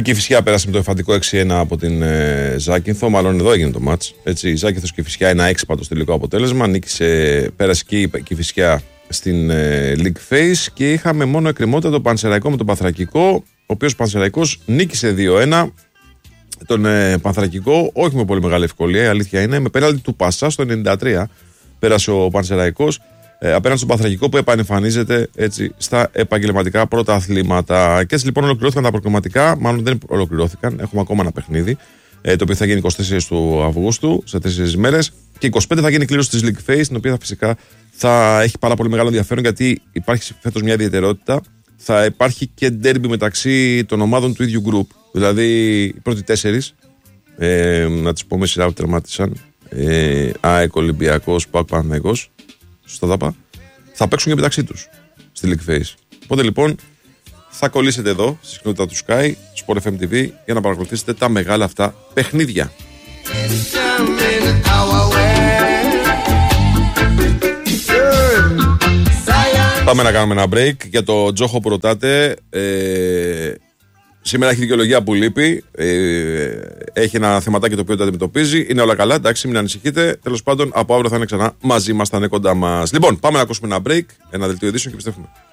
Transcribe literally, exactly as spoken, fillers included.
Κηφισιά πέρασε με το εφαντικό έξι ένα από την ε, Ζάκυνθο. Μάλλον εδώ έγινε το μάτς. Έτσι, Ζάκυνθος Κηφισιά ένα έξι πάντως τελικό αποτέλεσμα. Νίκησε, πέρασε και η Κηφισιά στην ε, League Phase. Και είχαμε μόνο εκκρεμότητα το Πανσεραϊκό με τον Πανθρακικό. Ο οποίος Πανσεραϊκός νίκησε δύο ένα τον ε, Πανθρακικό. Όχι με πολύ μεγάλη ευκολία, η αλήθεια είναι. Με πέναλτι του Πασά στο ενενήντα τρία πέρασε ο Πανσεραϊκός. Ε, απέναντι στον Πανθρακικό που επανεμφανίζεται έτσι στα επαγγελματικά πρώτα αθλήματα. Και έτσι λοιπόν ολοκληρώθηκαν τα προκριματικά. Μάλλον δεν ολοκληρώθηκαν. Έχουμε ακόμα ένα παιχνίδι. Ε, το οποίο θα γίνει εικοστή τέσσερις του Αυγούστου, σε τέσσερις μέρες. Και εικοστή πέμπτη θα γίνει κλήρωση της League Phase, την οποία θα φυσικά θα έχει πάρα πολύ μεγάλο ενδιαφέρον, γιατί υπάρχει φέτος μια ιδιαιτερότητα. Θα υπάρχει και ντέρμπι μεταξύ των ομάδων του ίδιου group. Δηλαδή οι πρώτοι τέσσερις, ε, να τις πούμε σειρά που τερμάτισαν. Ε, ΑΕΚ, Ολυμπιακός, ΠΑΟΚ, Παναθηναϊκός. Σωστά τα είπα. Θα παίξουν και μεταξύ τους στη League Phase. Οπότε λοιπόν θα κολλήσετε εδώ στη συχνότητα του Sky, Sport εφ εμ τι βι, για να παρακολουθήσετε τα μεγάλα αυτά παιχνίδια. Πάμε να κάνουμε ένα break. Για το Τζόχο που ρωτάτε, ε, σήμερα έχει δικαιολογία που λείπει. Ε, έχει ένα θεματάκι το οποίο το αντιμετωπίζει. Είναι όλα καλά, εντάξει, μην ανησυχείτε. Τέλος πάντων, από αύριο θα είναι ξανά μαζί μας, θα είναι κοντά μας. Λοιπόν, πάμε να ακούσουμε ένα break, ένα δελτίο ειδήσεων και επιστρέφουμε.